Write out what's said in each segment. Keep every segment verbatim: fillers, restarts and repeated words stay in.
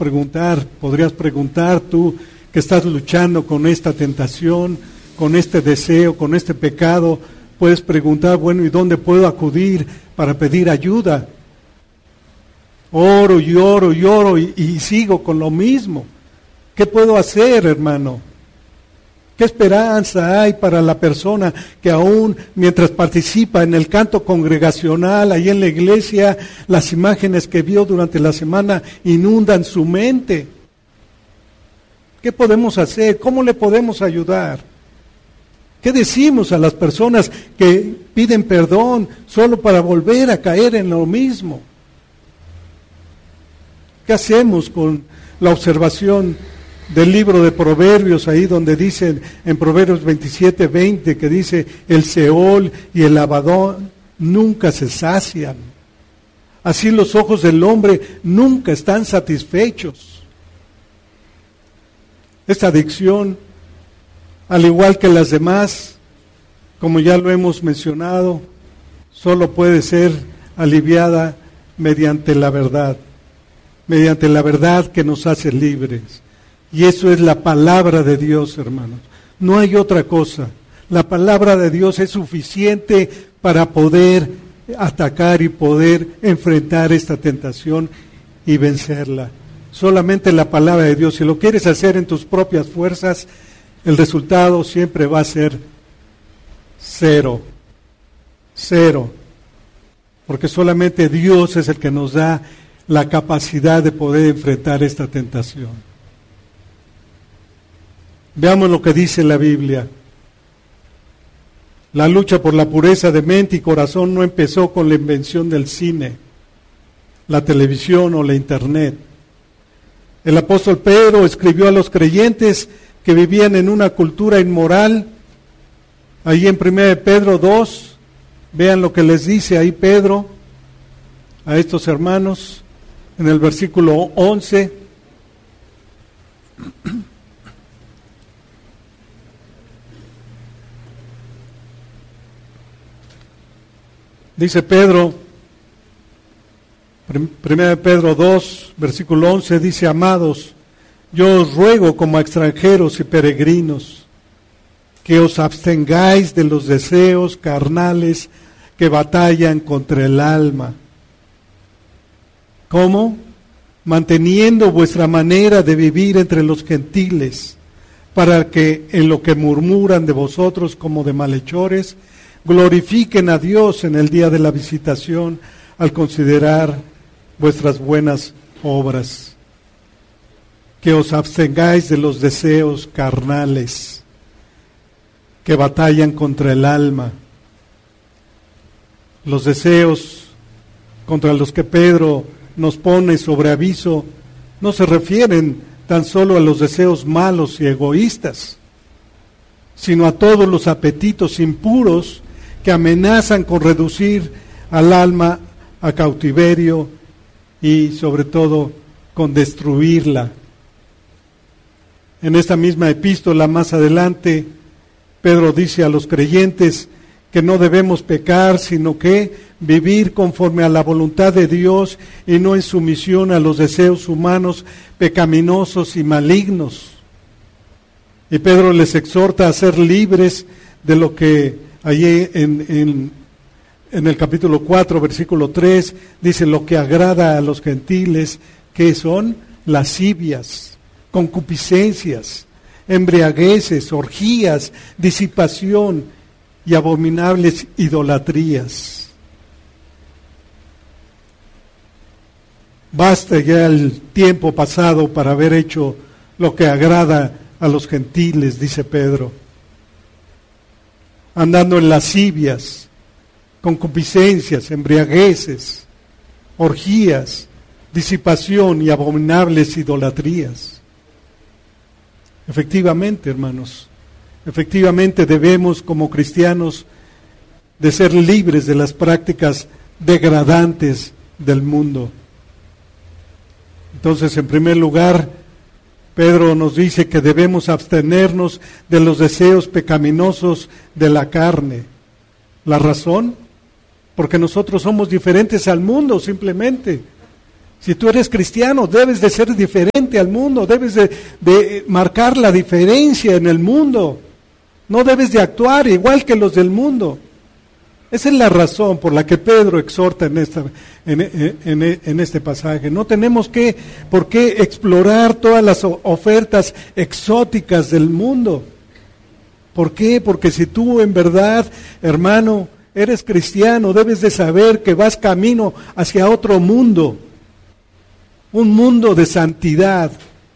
preguntar, podrías preguntar tú que estás luchando con esta tentación, con este deseo, con este pecado, puedes preguntar, bueno, ¿y dónde puedo acudir para pedir ayuda? Oro y oro y oro y, y sigo con lo mismo. ¿Qué puedo hacer, hermano? ¿Qué esperanza hay para la persona que aún mientras participa en el canto congregacional, ahí en la iglesia, las imágenes que vio durante la semana inundan su mente? ¿Qué podemos hacer? ¿Cómo le podemos ayudar? ¿Qué decimos a las personas que piden perdón solo para volver a caer en lo mismo? ¿Qué hacemos con la observación del libro de Proverbios, ahí donde dice en Proverbios veintisiete, veinte, que dice, el Seol y el Abadón nunca se sacian? Así los ojos del hombre nunca están satisfechos. Esta adicción, al igual que las demás, como ya lo hemos mencionado, solo puede ser aliviada mediante la verdad, mediante la verdad que nos hace libres. Y eso es la palabra de Dios, hermanos. No hay otra cosa. La palabra de Dios es suficiente para poder atacar y poder enfrentar esta tentación y vencerla. Solamente la palabra de Dios. Si lo quieres hacer en tus propias fuerzas, el resultado siempre va a ser cero. Cero. Porque solamente Dios es el que nos da la capacidad de poder enfrentar esta tentación. Veamos lo que dice la Biblia. La lucha por la pureza de mente y corazón no empezó con la invención del cine, la televisión o la internet. El apóstol Pedro escribió a los creyentes que vivían en una cultura inmoral. Ahí en primera de Pedro dos, vean lo que les dice ahí Pedro a estos hermanos en el versículo once. Dice Pedro, primera de Pedro dos, versículo once, dice, amados, yo os ruego como a extranjeros y peregrinos, que os abstengáis de los deseos carnales que batallan contra el alma. ¿Cómo? Manteniendo vuestra manera de vivir entre los gentiles, para que en lo que murmuran de vosotros como de malhechores, glorifiquen a Dios en el día de la visitación al considerar vuestras buenas obras. Que os abstengáis de los deseos carnales que batallan contra el alma. Los deseos contra los que Pedro nos pone sobre aviso no se refieren tan solo a los deseos malos y egoístas, sino a todos los apetitos impuros que amenazan con reducir al alma a cautiverio y sobre todo con destruirla. En esta misma epístola más adelante, Pedro dice a los creyentes que no debemos pecar, sino que vivir conforme a la voluntad de Dios y no en sumisión a los deseos humanos pecaminosos y malignos. Y Pedro les exhorta a ser libres de lo que allí en, en, en el capítulo cuatro, versículo tres, dice lo que agrada a los gentiles, que son lascivias, concupiscencias, embriagueces, orgías, disipación y abominables idolatrías. Basta ya el tiempo pasado para haber hecho lo que agrada a los gentiles, dice Pedro. Andando en lascivias, concupiscencias, embriagueces, orgías, disipación y abominables idolatrías. Efectivamente, hermanos, efectivamente debemos como cristianos de ser libres de las prácticas degradantes del mundo. Entonces, en primer lugar, Pedro nos dice que debemos abstenernos de los deseos pecaminosos de la carne. ¿La razón? Porque nosotros somos diferentes al mundo, simplemente. Si tú eres cristiano, debes de ser diferente al mundo, debes de, de marcar la diferencia en el mundo. No debes de actuar igual que los del mundo. Esa es la razón por la que Pedro exhorta en, esta, en, en, en este pasaje. No tenemos que, por qué explorar todas las ofertas exóticas del mundo. ¿Por qué? Porque si tú en verdad, hermano, eres cristiano, debes de saber que vas camino hacia otro mundo. Un mundo de santidad.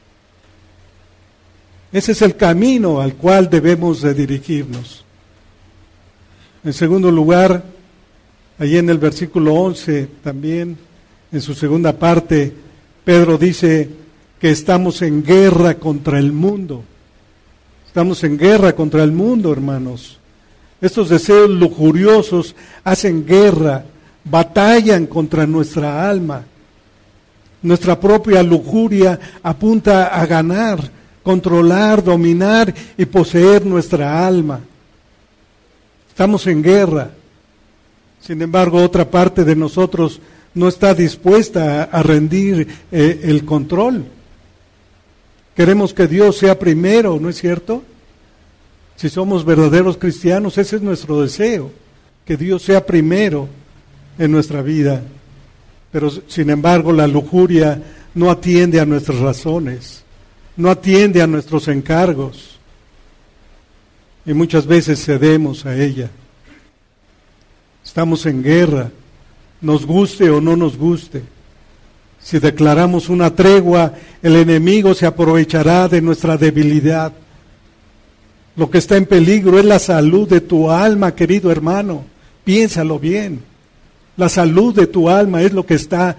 Ese es el camino al cual debemos de dirigirnos. En segundo lugar, allí en el versículo once también, en su segunda parte, Pedro dice que estamos en guerra contra el mundo. Estamos en guerra contra el mundo, hermanos. Estos deseos lujuriosos hacen guerra, batallan contra nuestra alma. Nuestra propia lujuria apunta a ganar, controlar, dominar y poseer nuestra alma. Estamos en guerra. Sin embargo, otra parte de nosotros no está dispuesta a, a rendir eh, el control. Queremos que Dios sea primero, ¿no es cierto? Si somos verdaderos cristianos, ese es nuestro deseo, que Dios sea primero en nuestra vida. Pero sin embargo, la lujuria no atiende a nuestras razones, no atiende a nuestros encargos. Y muchas veces cedemos a ella. Estamos en guerra, nos guste o no nos guste. Si declaramos una tregua, el enemigo se aprovechará de nuestra debilidad. Lo que está en peligro es la salud de tu alma, querido hermano. Piénsalo bien. La salud de tu alma es lo que está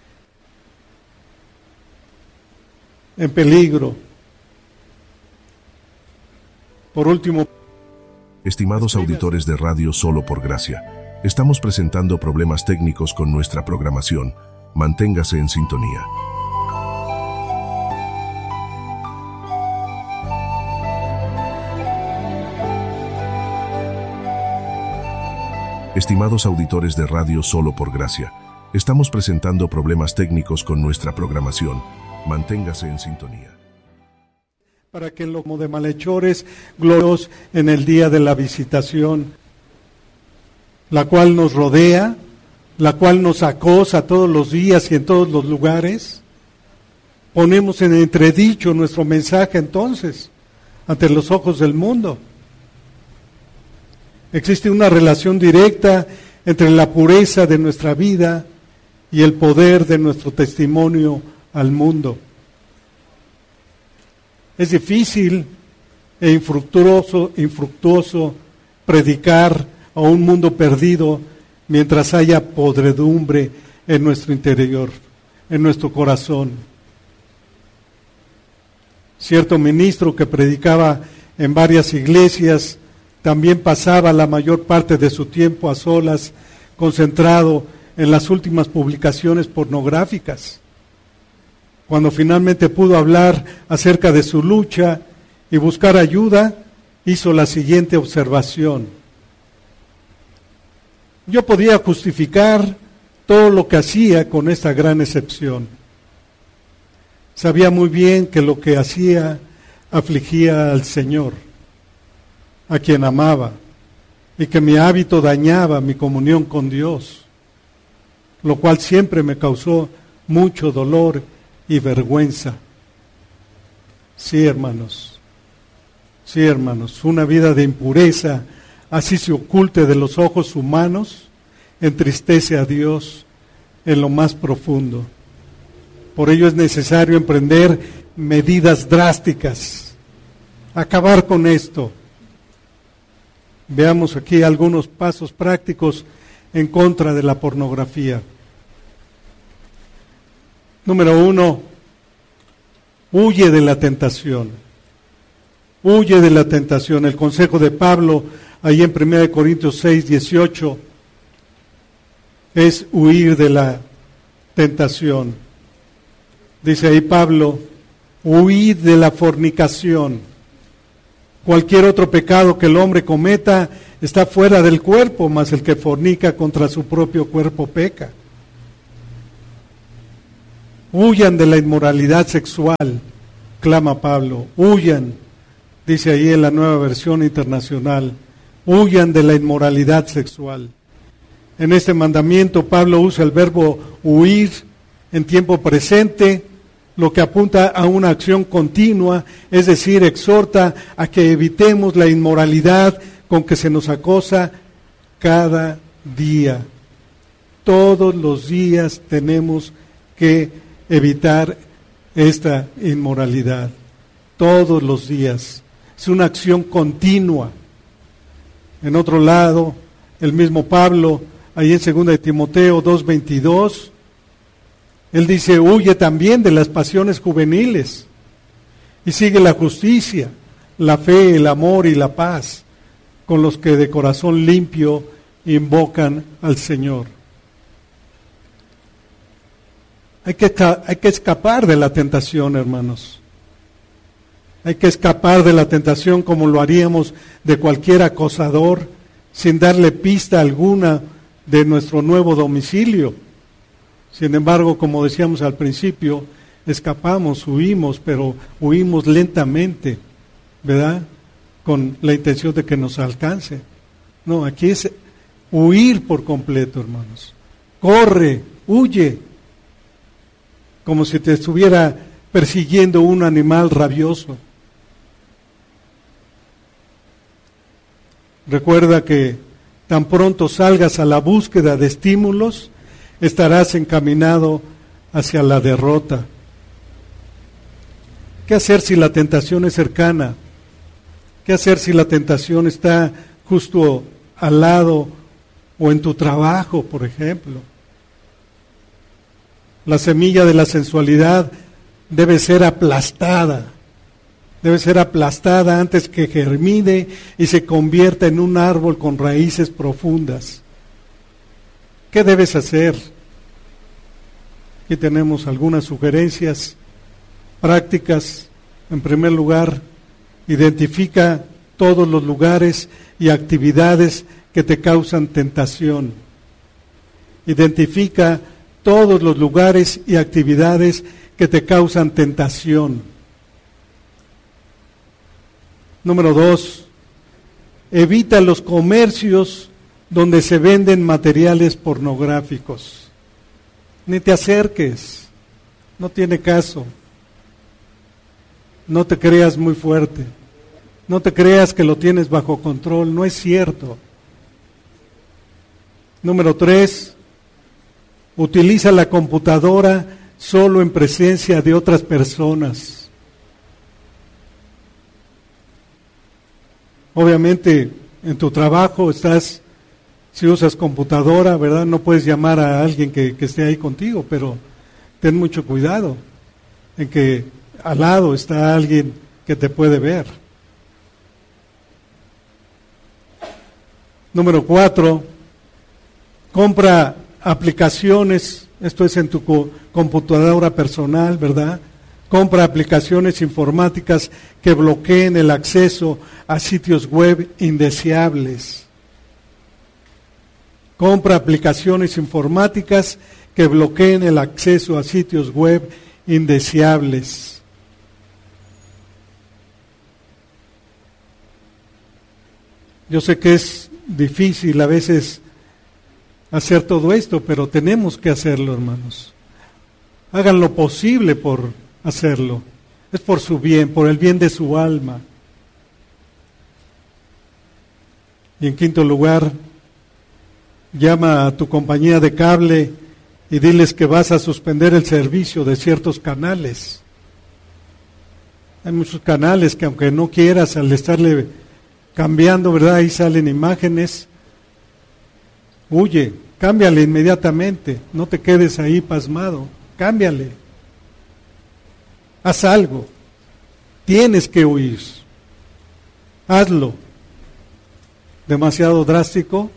en peligro. Por último, estimados auditores de Radio Solo por Gracia, estamos presentando problemas técnicos con nuestra programación. Manténgase en sintonía. Estimados auditores de Radio Solo por Gracia, estamos presentando problemas técnicos con nuestra programación. Manténgase en sintonía. Para que lo de malhechores gloriosos en el día de la visitación, la cual nos rodea, la cual nos acosa todos los días y en todos los lugares, ponemos en entredicho nuestro mensaje entonces ante los ojos del mundo. Existe una relación directa entre la pureza de nuestra vida y el poder de nuestro testimonio al mundo. Es difícil e infructuoso, infructuoso predicar a un mundo perdido mientras haya podredumbre en nuestro interior, en nuestro corazón. Cierto ministro que predicaba en varias iglesias también pasaba la mayor parte de su tiempo a solas, concentrado en las últimas publicaciones pornográficas. Cuando finalmente pudo hablar acerca de su lucha y buscar ayuda, hizo la siguiente observación: yo podía justificar todo lo que hacía con esta gran excepción. Sabía muy bien que lo que hacía afligía al Señor, a quien amaba, y que mi hábito dañaba mi comunión con Dios, lo cual siempre me causó mucho dolor y vergüenza. Sí, hermanos, sí, hermanos, una vida de impureza, así se oculte de los ojos humanos, entristece a Dios en lo más profundo. Por ello es necesario emprender medidas drásticas, acabar con esto. Veamos aquí algunos pasos prácticos en contra de la pornografía. Número uno, huye de la tentación. Huye de la tentación. El consejo de Pablo, ahí en primera de Corintios seis, dieciocho, es huir de la tentación. Dice ahí Pablo, huid de la fornicación. Cualquier otro pecado que el hombre cometa está fuera del cuerpo, mas el que fornica contra su propio cuerpo peca. Huyan de la inmoralidad sexual, clama Pablo, huyan, dice ahí en la Nueva Versión Internacional, huyan de la inmoralidad sexual. En este mandamiento Pablo usa el verbo huir en tiempo presente, lo que apunta a una acción continua, es decir, exhorta a que evitemos la inmoralidad con que se nos acosa cada día. Todos los días tenemos que evitar esta inmoralidad. Todos los días. Es una acción continua. En otro lado, el mismo Pablo, ahí en segunda de Timoteo dos veintidós, él dice, huye también de las pasiones juveniles y sigue la justicia, la fe, el amor y la paz con los que de corazón limpio invocan al Señor. Hay que, hay que escapar de la tentación, hermanos. Hay que escapar de la tentación como lo haríamos de cualquier acosador, sin darle pista alguna de nuestro nuevo domicilio. Sin embargo, como decíamos al principio, escapamos, huimos, pero huimos lentamente, ¿verdad? Con la intención de que nos alcance. No, aquí es huir por completo, hermanos. Corre, huye, como si te estuviera persiguiendo un animal rabioso. Recuerda que tan pronto salgas a la búsqueda de estímulos, estarás encaminado hacia la derrota. ¿Qué hacer si la tentación es cercana? ¿Qué hacer si la tentación está justo al lado o en tu trabajo, por ejemplo? La semilla de la sensualidad debe ser aplastada. Debe ser aplastada antes que germine y se convierta en un árbol con raíces profundas. ¿Qué debes hacer? Aquí tenemos algunas sugerencias prácticas. En primer lugar, identifica todos los lugares y actividades que te causan tentación. Identifica todos los lugares y actividades que te causan tentación. Número dos, evita los comercios donde se venden materiales pornográficos. Ni te acerques, no tiene caso. No te creas muy fuerte, no te creas que lo tienes bajo control, no es cierto. Número tres, utiliza la computadora solo en presencia de otras personas. Obviamente, en tu trabajo estás, si usas computadora, ¿verdad? No puedes llamar a alguien que, que esté ahí contigo, pero ten mucho cuidado en que al lado está alguien que te puede ver. Número cuatro, compra aplicaciones, esto es en tu co- computadora personal, ¿verdad? Compra aplicaciones informáticas que bloqueen el acceso a sitios web indeseables. Compra aplicaciones informáticas que bloqueen el acceso a sitios web indeseables. Yo sé que es difícil a veces hacer todo esto, pero tenemos que hacerlo, hermanos. Hagan lo posible por hacerlo. Es por su bien, por el bien de su alma. Y en quinto lugar, llama a tu compañía de cable y diles que vas a suspender el servicio de ciertos canales. Hay muchos canales que aunque no quieras, al estarle cambiando, ¿verdad? Ahí salen imágenes. Huye, cámbiale inmediatamente, no te quedes ahí pasmado, cámbiale. Haz algo, tienes que huir. Hazlo. ¿Demasiado drástico?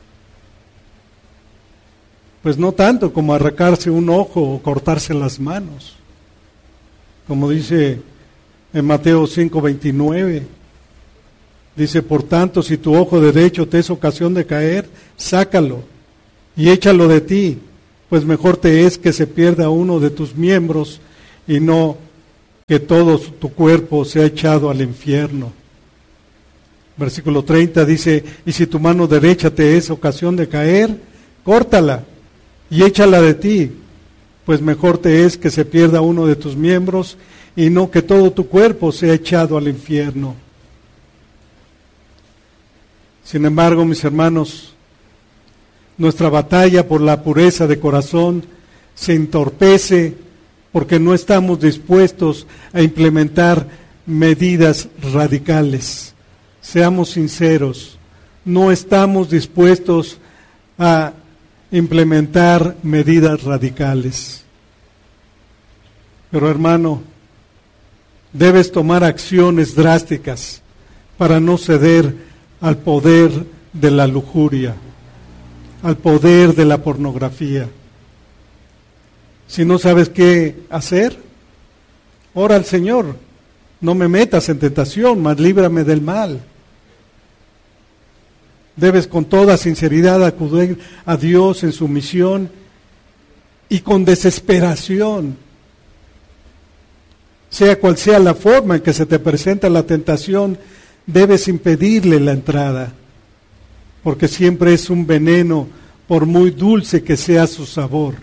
Pues no tanto como arrancarse un ojo o cortarse las manos. Como dice en Mateo cinco veintinueve, dice, por tanto, si tu ojo derecho te es ocasión de caer, sácalo y échalo de ti, pues mejor te es que se pierda uno de tus miembros y no que todo tu cuerpo sea echado al infierno. Versículo treinta dice, y si tu mano derecha te es ocasión de caer, córtala y échala de ti, pues mejor te es que se pierda uno de tus miembros y no que todo tu cuerpo sea echado al infierno. Sin embargo, mis hermanos, nuestra batalla por la pureza de corazón se entorpece porque no estamos dispuestos a implementar medidas radicales. Seamos sinceros, no estamos dispuestos a implementar medidas radicales. Pero hermano, debes tomar acciones drásticas para no ceder al poder de la lujuria, al poder de la pornografía. Si no sabes qué hacer, ora al Señor, no me metas en tentación, mas líbrame del mal. Debes con toda sinceridad acudir a Dios en su misión y con desesperación, sea cual sea la forma en que se te presenta la tentación, debes impedirle la entrada, porque siempre es un veneno, por muy dulce que sea su sabor.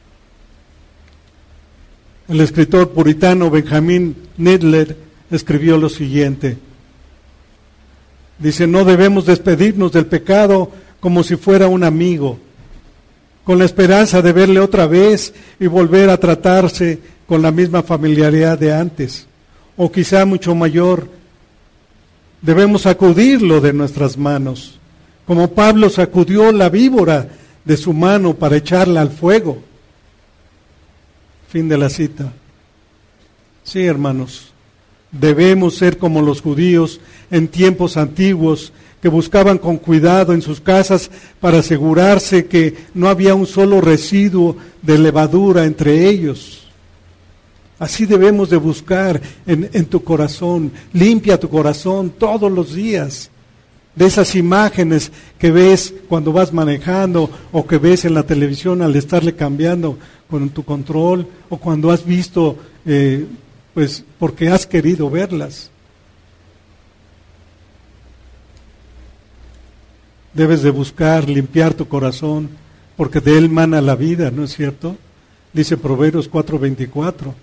El escritor puritano Benjamin Nedler escribió lo siguiente. Dice, no debemos despedirnos del pecado como si fuera un amigo, con la esperanza de verle otra vez y volver a tratarse con la misma familiaridad de antes, o quizá mucho mayor. Debemos sacudirlo de nuestras manos, como Pablo sacudió la víbora de su mano para echarla al fuego. Fin de la cita. Sí, hermanos. Debemos ser como los judíos en tiempos antiguos que buscaban con cuidado en sus casas para asegurarse que no había un solo residuo de levadura entre ellos. Así debemos de buscar en, en tu corazón. Limpia tu corazón todos los días de esas imágenes que ves cuando vas manejando o que ves en la televisión al estarle cambiando con tu control o cuando has visto... Eh, pues porque has querido verlas. Debes de buscar limpiar tu corazón, porque de él mana la vida, ¿no es cierto? Dice Proverbios cuatro veinticuatro,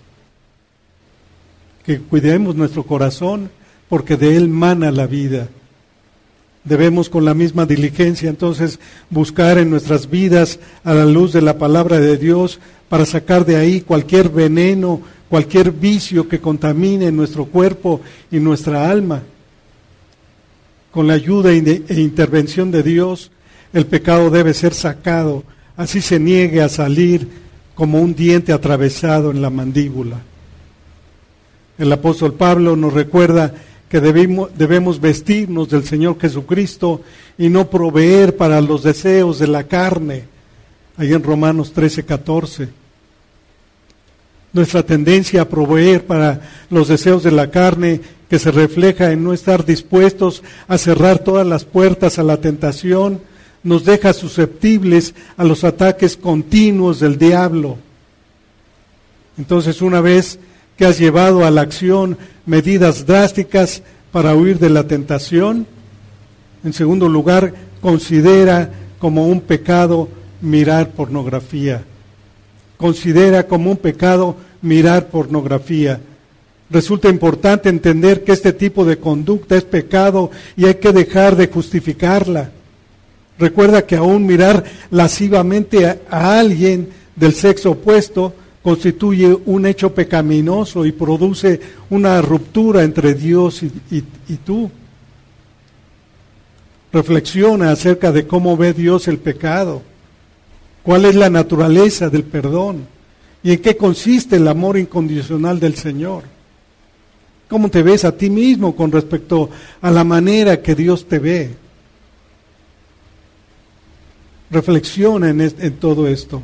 que cuidemos nuestro corazón, porque de él mana la vida. Debemos con la misma diligencia entonces buscar en nuestras vidas a la luz de la palabra de Dios para sacar de ahí cualquier veneno, cualquier vicio que contamine nuestro cuerpo y nuestra alma. Con la ayuda e intervención de Dios, el pecado debe ser sacado, así se niegue a salir como un diente atravesado en la mandíbula. El apóstol Pablo nos recuerda que debemos, debemos vestirnos del Señor Jesucristo y no proveer para los deseos de la carne, ahí en Romanos trece catorce. Nuestra tendencia a proveer para los deseos de la carne, que se refleja en no estar dispuestos a cerrar todas las puertas a la tentación, nos deja susceptibles a los ataques continuos del diablo. Entonces, una vez que has llevado a la acción medidas drásticas para huir de la tentación, en segundo lugar, considera como un pecado mirar pornografía. Considera como un pecado mirar pornografía. Resulta importante entender que este tipo de conducta es pecado y hay que dejar de justificarla. Recuerda que aún mirar lascivamente a, a alguien del sexo opuesto constituye un hecho pecaminoso y produce una ruptura entre Dios y, y, y tú. Reflexiona acerca de cómo ve Dios el pecado. ¿Cuál es la naturaleza del perdón? ¿Y en qué consiste el amor incondicional del Señor? ¿Cómo te ves a ti mismo con respecto a la manera que Dios te ve? Reflexiona en, en todo esto.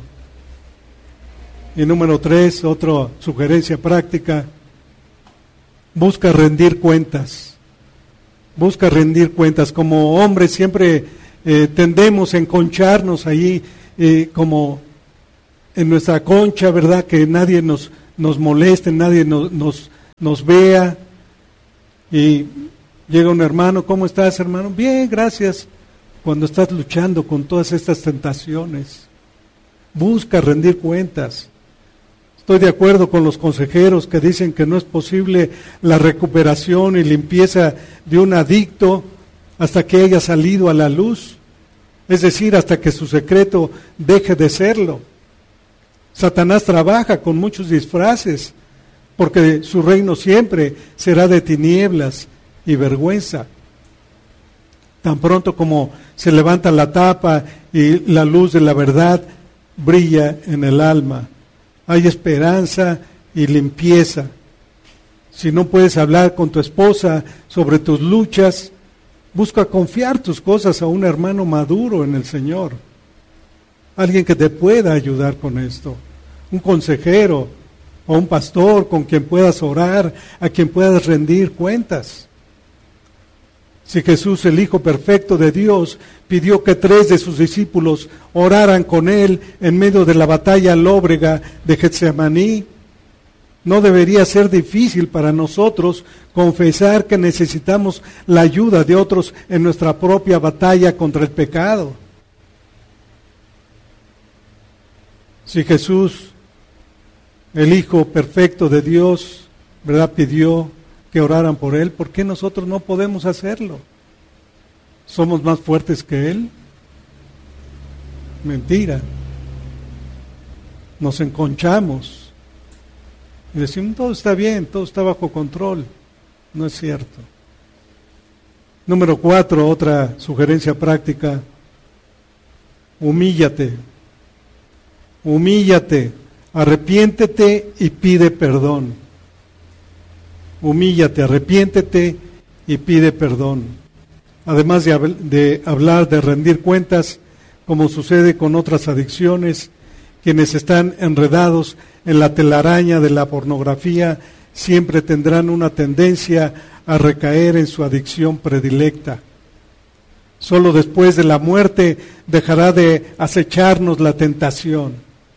Y número tres, otra sugerencia práctica, busca rendir cuentas. Busca rendir cuentas. Como hombres siempre eh, tendemos a enconcharnos ahí eh, como en nuestra concha, ¿verdad? Que nadie nos, nos moleste, nadie nos, nos, nos vea. Y llega un hermano, ¿cómo estás, hermano? Bien, gracias. Cuando estás luchando con todas estas tentaciones, busca rendir cuentas. Estoy de acuerdo con los consejeros que dicen que no es posible la recuperación y limpieza de un adicto hasta que haya salido a la luz, es decir, hasta que su secreto deje de serlo. Satanás trabaja con muchos disfraces, porque su reino siempre será de tinieblas y vergüenza. Tan pronto como se levanta la tapa y la luz de la verdad brilla en el alma, hay esperanza y limpieza. Si no puedes hablar con tu esposa sobre tus luchas, busca confiar tus cosas a un hermano maduro en el Señor. Alguien que te pueda ayudar con esto. Un consejero o un pastor con quien puedas orar, a quien puedas rendir cuentas. Si Jesús, el Hijo perfecto de Dios, pidió que tres de sus discípulos oraran con Él en medio de la batalla lóbrega de Getsemaní, no debería ser difícil para nosotros confesar que necesitamos la ayuda de otros en nuestra propia batalla contra el pecado. Si Jesús, el Hijo perfecto de Dios, ¿verdad?, pidió que oraran por Él, ¿por qué nosotros no podemos hacerlo? ¿Somos más fuertes que Él? Mentira. Nos enconchamos y decimos, todo está bien, todo está bajo control. No es cierto. Número cuatro, otra sugerencia práctica: humíllate. Humíllate, arrepiéntete y pide perdón. Humíllate, arrepiéntete y pide perdón. Además de, hab- de hablar de rendir cuentas, como sucede con otras adicciones, quienes están enredados en la telaraña de la pornografía siempre tendrán una tendencia a recaer en su adicción predilecta. Solo después de la muerte dejará de acecharnos la tentación.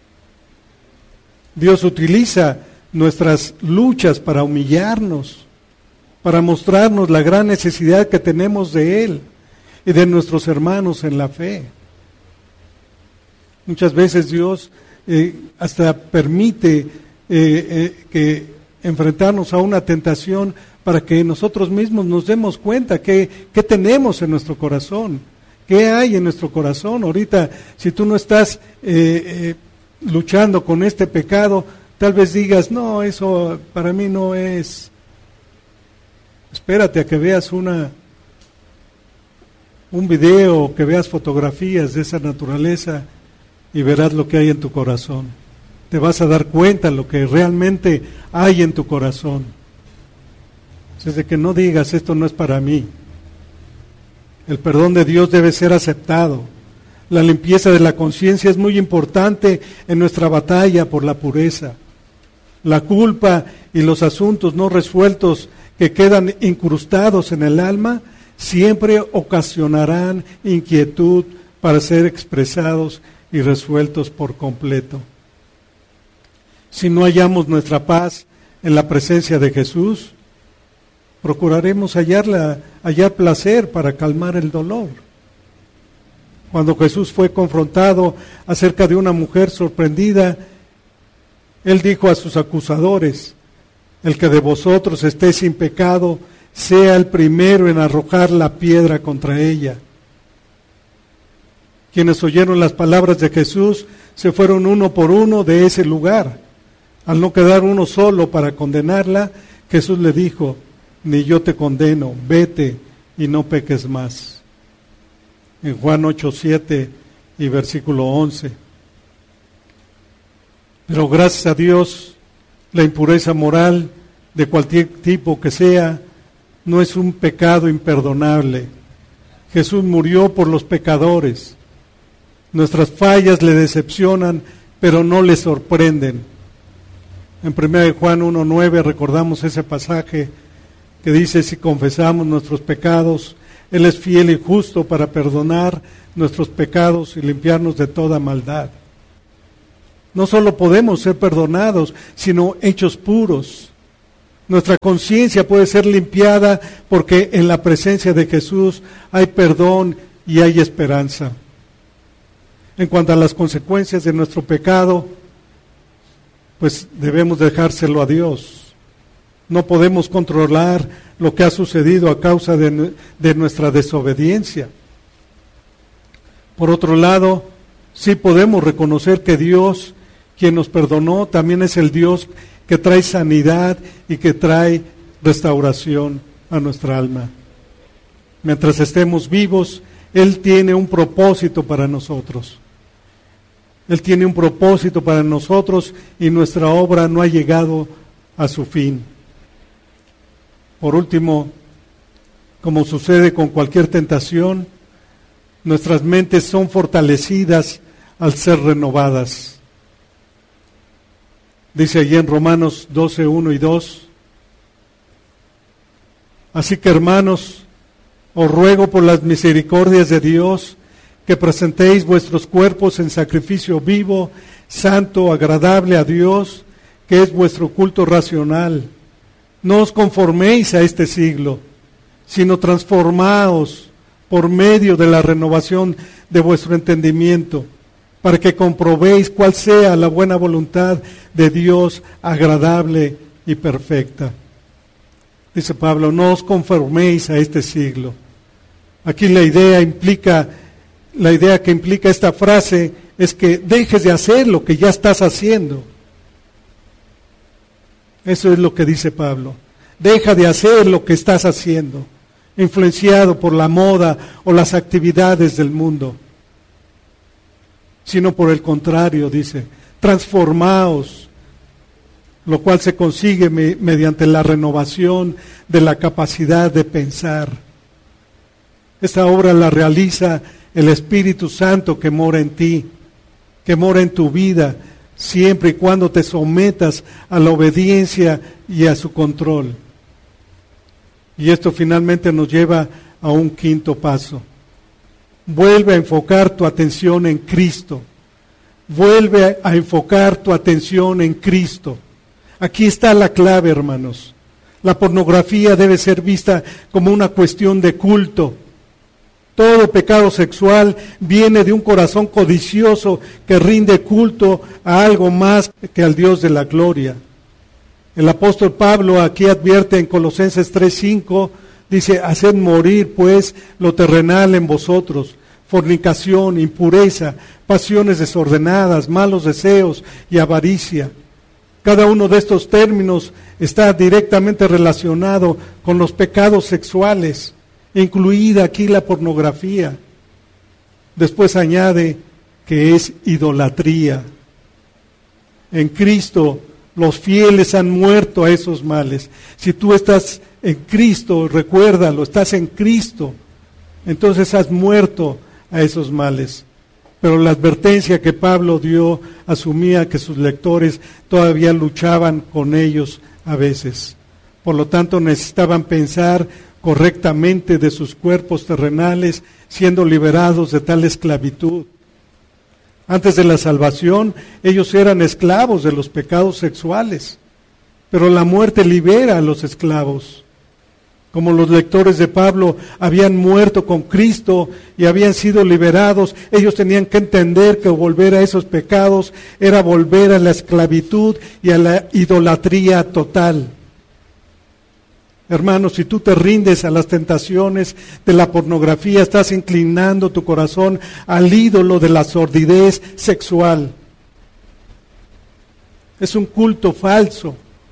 Dios utiliza nuestras luchas para humillarnos, para mostrarnos la gran necesidad que tenemos de Él y de nuestros hermanos en la fe. Muchas veces Dios eh, hasta permite eh, eh, que enfrentarnos a una tentación para que nosotros mismos nos demos cuenta qué qué tenemos en nuestro corazón, qué hay en nuestro corazón. Ahorita, si tú no estás eh, eh, luchando con este pecado, tal vez digas, no, eso para mí no es. Espérate a que veas una un video, que veas fotografías de esa naturaleza y verás lo que hay en tu corazón. Te vas a dar cuenta lo que realmente hay en tu corazón. Es de que no digas, esto no es para mí. El perdón de Dios debe ser aceptado. La limpieza de la conciencia es muy importante en nuestra batalla por la pureza. La culpa y los asuntos no resueltos que quedan incrustados en el alma siempre ocasionarán inquietud para ser expresados y resueltos por completo. Si no hallamos nuestra paz en la presencia de Jesús, procuraremos hallarla, hallar placer para calmar el dolor. Cuando Jesús fue confrontado acerca de una mujer sorprendida, Él dijo a sus acusadores, el que de vosotros esté sin pecado, sea el primero en arrojar la piedra contra ella. Quienes oyeron las palabras de Jesús se fueron uno por uno de ese lugar. Al no quedar uno solo para condenarla, Jesús le dijo, ni yo te condeno, vete y no peques más. En Juan ocho, siete y versículo once. Pero gracias a Dios, la impureza moral, de cualquier tipo que sea, no es un pecado imperdonable. Jesús murió por los pecadores. Nuestras fallas le decepcionan, pero no le sorprenden. En primera de Juan uno, nueve recordamos ese pasaje que dice, si confesamos nuestros pecados, Él es fiel y justo para perdonar nuestros pecados y limpiarnos de toda maldad. No solo podemos ser perdonados, sino hechos puros. Nuestra conciencia puede ser limpiada porque en la presencia de Jesús hay perdón y hay esperanza. En cuanto a las consecuencias de nuestro pecado, pues debemos dejárselo a Dios. No podemos controlar lo que ha sucedido a causa de, de nuestra desobediencia. Por otro lado, sí podemos reconocer que Dios, quien nos perdonó, también es el Dios que trae sanidad y que trae restauración a nuestra alma. Mientras estemos vivos, Él tiene un propósito para nosotros. Él tiene un propósito para nosotros y nuestra obra no ha llegado a su fin. Por último, como sucede con cualquier tentación, nuestras mentes son fortalecidas al ser renovadas. Dice allí en Romanos doce, uno y dos. Así que, hermanos, os ruego por las misericordias de Dios que presentéis vuestros cuerpos en sacrificio vivo, santo, agradable a Dios, que es vuestro culto racional. No os conforméis a este siglo, sino transformaos por medio de la renovación de vuestro entendimiento, para que comprobéis cuál sea la buena voluntad de Dios, agradable y perfecta. Dice Pablo, no os conforméis a este siglo. Aquí la idea implica, la idea que implica esta frase es que dejes de hacer lo que ya estás haciendo. Eso es lo que dice Pablo. Deja de hacer lo que estás haciendo, influenciado por la moda o las actividades del mundo. Sino por el contrario, dice, transformaos, lo cual se consigue me, mediante la renovación de la capacidad de pensar. Esta obra la realiza el Espíritu Santo que mora en ti, que mora en tu vida, siempre y cuando te sometas a la obediencia y a su control. Y esto finalmente nos lleva a un quinto paso. Vuelve a enfocar tu atención en Cristo. Vuelve a enfocar tu atención en Cristo. Aquí está la clave, hermanos. La pornografía debe ser vista como una cuestión de culto. Todo pecado sexual viene de un corazón codicioso que rinde culto a algo más que al Dios de la gloria. El apóstol Pablo aquí advierte en Colosenses tres cinco, dice, haced morir pues lo terrenal en vosotros, fornicación, impureza, pasiones desordenadas, malos deseos y avaricia. Cada uno de estos términos está directamente relacionado con los pecados sexuales, incluida aquí la pornografía. Después añade que es idolatría. En Cristo los fieles han muerto a esos males. Si tú estás en Cristo, recuérdalo, estás en Cristo, entonces has muerto a esos males. Pero la advertencia que Pablo dio asumía que sus lectores todavía luchaban con ellos a veces. Por lo tanto, necesitaban pensar correctamente de sus cuerpos terrenales, siendo liberados de tal esclavitud. Antes de la salvación, ellos eran esclavos de los pecados sexuales, pero la muerte libera a los esclavos. Como los lectores de Pablo habían muerto con Cristo y habían sido liberados, ellos tenían que entender que volver a esos pecados era volver a la esclavitud y a la idolatría total. Hermanos, si tú te rindes a las tentaciones de la pornografía, estás inclinando tu corazón al ídolo de la sordidez sexual. Es un culto falso.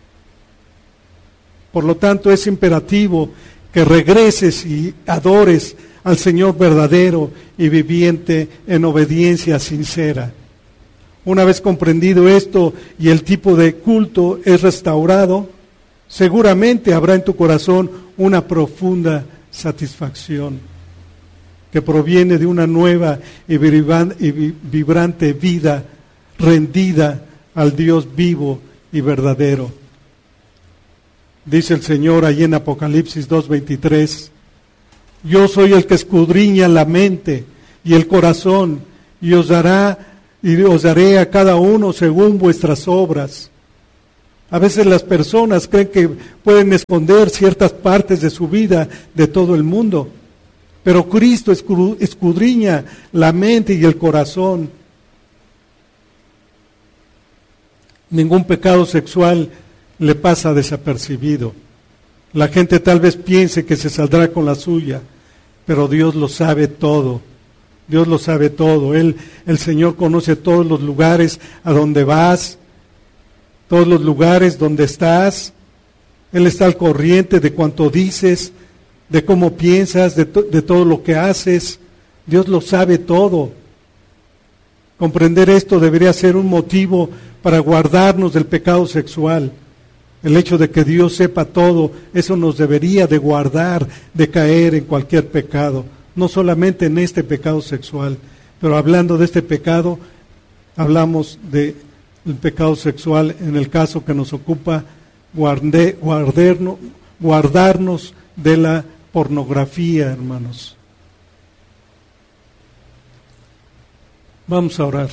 Por lo tanto, es imperativo que regreses y adores al Señor verdadero y viviente en obediencia sincera. Una vez comprendido esto y el tipo de culto es restaurado, seguramente habrá en tu corazón una profunda satisfacción que proviene de una nueva y vibrante vida rendida al Dios vivo y verdadero. Dice el Señor allí en Apocalipsis dos veintitrés, yo soy el que escudriña la mente y el corazón y os dará y os daré a cada uno según vuestras obras. A veces las personas creen que pueden esconder ciertas partes de su vida de todo el mundo, pero Cristo escudriña la mente y el corazón. Ningún pecado sexual le pasa desapercibido. La gente tal vez piense que se saldrá con la suya, pero Dios lo sabe todo. Dios lo sabe todo. Él, el Señor conoce todos los lugares a donde vas, todos los lugares donde estás. Él está al corriente de cuanto dices, de cómo piensas, de, to- de todo lo que haces. Dios lo sabe todo. Comprender esto debería ser un motivo para guardarnos del pecado sexual. El hecho de que Dios sepa todo, eso nos debería de guardar de caer en cualquier pecado, no solamente en este pecado sexual, pero hablando de este pecado, hablamos del pecado sexual en el caso que nos ocupa, guarde, guardernos, guardarnos de la pornografía, hermanos. Vamos a orar.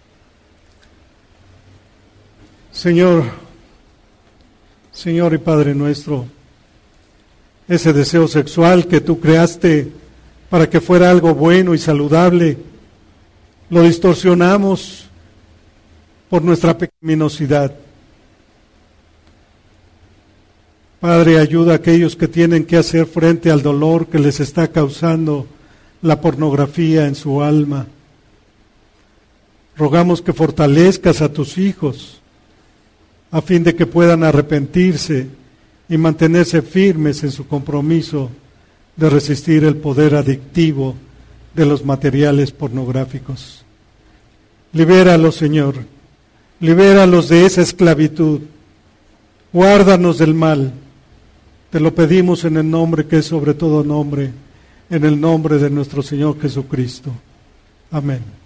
Señor, Señor y Padre nuestro, ese deseo sexual que tú creaste para que fuera algo bueno y saludable, lo distorsionamos por nuestra pecaminosidad. Padre, ayuda a aquellos que tienen que hacer frente al dolor que les está causando la pornografía en su alma. Rogamos que fortalezcas a tus hijos a fin de que puedan arrepentirse y mantenerse firmes en su compromiso de resistir el poder adictivo de los materiales pornográficos. Libéralos, Señor, libéralos de esa esclavitud, guárdanos del mal. Te lo pedimos en el nombre que es sobre todo nombre, en el nombre de nuestro Señor Jesucristo. Amén.